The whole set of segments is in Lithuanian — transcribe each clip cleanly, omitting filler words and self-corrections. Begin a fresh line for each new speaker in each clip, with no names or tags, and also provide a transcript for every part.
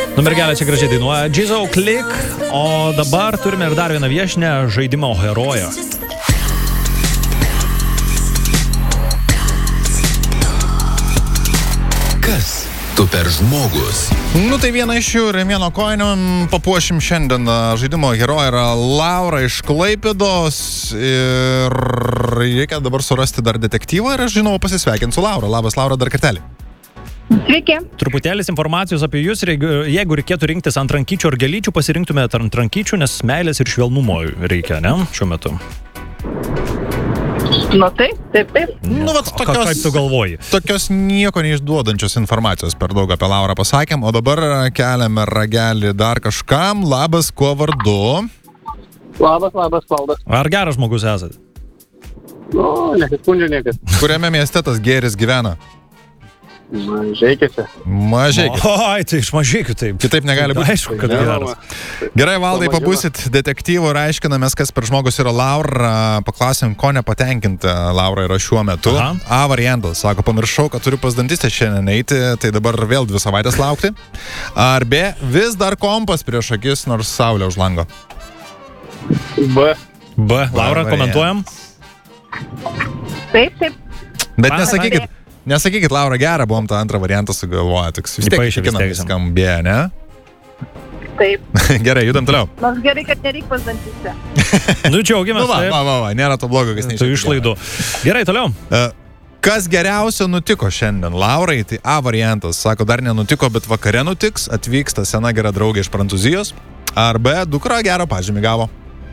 Mergelė čia gražiai dainuoja Jizzo Click, o dabar turime ir dar vieną viešinę žaidimo heroję.
Kas tu per žmogus?
Tai viena iš jų ir vieno koinio papuošim šiandien. Žaidimo heroja yra Laura iš Klaipėdos ir reikia dabar surasti dar detektyvą ir aš žinau pasisveikinti su Laura. Labas, Laura, dar kartelį.
Sveiki.
Truputėlis informacijos apie jūs, jeigu reikėtų rinktis ant rankyčių ar gėlyčių, pasirinktumėte ant rankyčių, nes meilės ir švelnumo reikia, ne, šiuo metu?
Taip.
Kaip tu galvoji?
Tokios nieko neišduodančios informacijos per daug apie Laurą pasakėm, o dabar keliame ragelį dar kažkam. Labas, kuo vardu?
Labas, Valdas.
Ar geras žmogus esate?
Nesiskundžia niekas.
Kuriame mieste tas gėris gyvena?
Mažeikėse.
Oi, tai iš Mažeikių taip.
Kitaip negali būti.
Aišku, kad geras.
Gerai, Valdai, pabūsit detektyvų ir aiškinamės, kas per žmogus yra Laura. Paklausim, ko nepatenkinta Laura yra šiuo metu. A variantas, sako, pamiršau, kad turiu pas dantistę šiandien eiti, tai dabar vėl 2 savaitės laukti. Ar B, vis dar kompas prieš akis, nors saulė už lango.
B.
Laura, komentuojam?
Taip.
Bet nesakykit, Laura, gerą, buvom tą antrą variantą sugalvoję, tik vis tiek viskam B, ne?
Taip.
Gerai, judam toliau.
Nors gerai, kad nereik pas dantistę.
Džiaugiamės.
Va, nėra to blogo, kas
neišėjo. Išlaidų. Gerai, toliau.
Kas geriausio nutiko šiandien Laurai, tai A variantas, sako, dar nenutiko, bet vakare nutiks, atvyksta sena gera draugė iš Prancūzijos, ar B, dukra gerą pažymį gavo.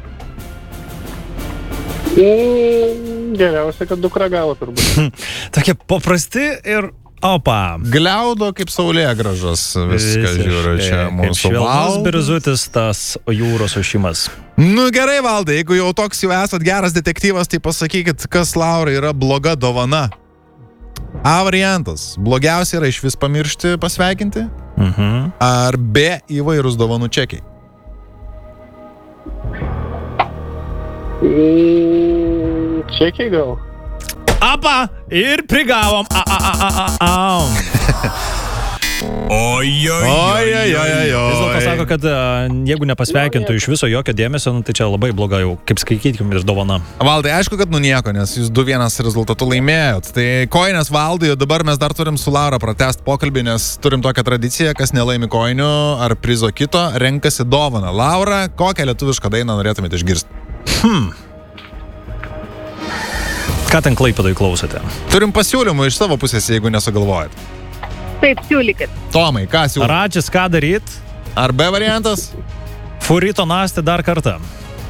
Geriausia, kad dukra gavo turbūt.
Tokie paprasti ir opa.
Gliaudo kaip saulė gražus. Viską žiūriu čia mūsų
Valdai.
Valdai.
Birzutis tas jūros ošimas.
Gerai, Valdai, jeigu jau toks jau esat geras detektyvas, tai pasakykit, kas Laurai yra bloga dovana. A variantas. Blogiausia yra iš vis pamiršti pasveikinti. Ar B įvairūs dovanų čekiai.
Čekiai gal?
Apa! Ir prigavom! Vis dėlto sako, kad jeigu nepasveikintų iš viso jokio dėmesio, tai čia labai bloga jau, kaip skaitytum ir dovana.
Valdai, aišku, kad nieko, nes jūs 2-1 rezultatu laimėjot. Tai koinės Valdai, dabar mes dar turim su Laura pratęst pokalbį, nes turim tokią tradiciją, kas nelaimi koinių ar prizo kito, renkasi dovaną. Laura, kokią lietuvišką dainą norėtumėte išgirsti?
Ką ten Klaipėdoj klausote?
Turim pasiūlymų iš savo pusės, jeigu nesugalvojat.
Taip, siūlykit.
Tomai, ką siūlyti?
Radžis, ką daryt?
Ar B variantas?
Furito Nastė dar kartą.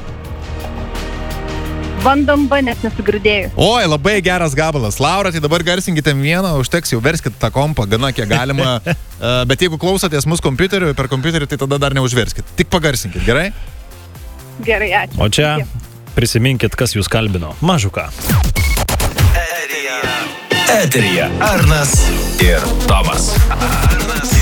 Bandom B, nes nesugirdėjau.
Oi, labai geras gabalas. Laura, tai dabar garsinkite vieną, užteks jau verskit tą kompą, gana kiek galima. Bet jeigu klausotės mūsų kompiuteriu, per kompiuterį, tai tada dar neužverskit. Tik pagarsinkit, gerai?
Gerai, ačiū.
O čia prisiminkit, kas jūs kalbino. Mažuką.
Eteryje Arnas ir Tomas.